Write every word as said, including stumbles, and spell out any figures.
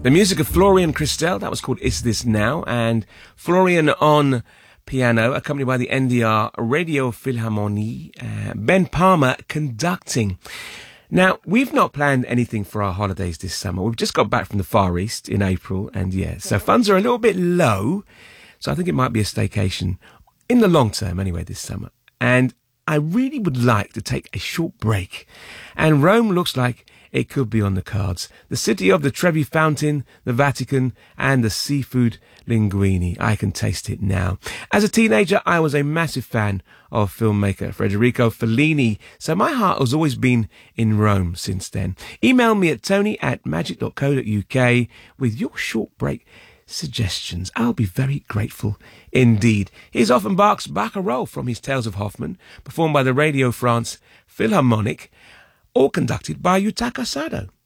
The music of Florian Christel, that was called Is This Now, and Florian on piano, accompanied by the N D R Radio Philharmonie, uh, Ben Palmer conducting. Now, we've not planned anything for our holidays this summer. We've just got back from the Far East in April, and yeah, so funds are a little bit low, so I think it might be a staycation, in the long term anyway, this summer. And I really would like to take a short break, and Rome looks like it could be on the cards. The city of the Trevi Fountain, the Vatican, and the seafood linguine. I can taste it now. As a teenager, I was a massive fan of filmmaker Federico Fellini, so my heart has always been in Rome since then. Email me at tony at magic dot co dot uk with your short break suggestions. I'll be very grateful indeed. Here's Offenbach's Barcarolle from his Tales of Hoffmann, performed by the Radio France Philharmonic, all conducted by Yutaka Sado.